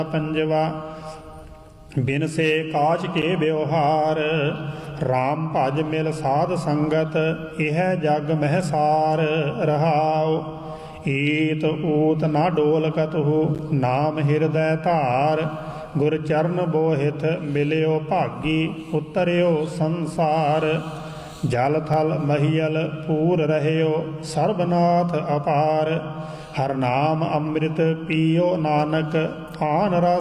पंजवा बिन से काज के व्यवहार राम भज मिल साध संगत यह जग मह सार रहाओ ईत ऊत ना डोल कतहु नाम हृदय धार गुर चरण बोहित मिलियो भागी उतरियो संसार जल थल महियल पूर रहियो सर्वनाथ अपार हर नाम अमृत पियो नानक आन रस